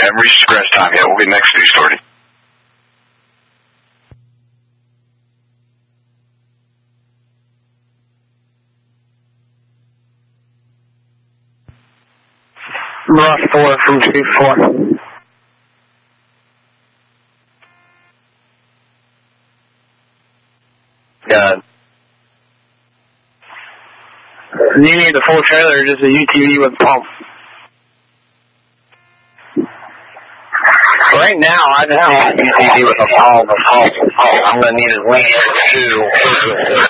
haven't reached scratch time yet. We'll get next news started. Ross 4 from C4. God. Do you need the full trailer or just a UTV with pump? Right now, I just have a UTV with a pump. I'm going to need his wing too.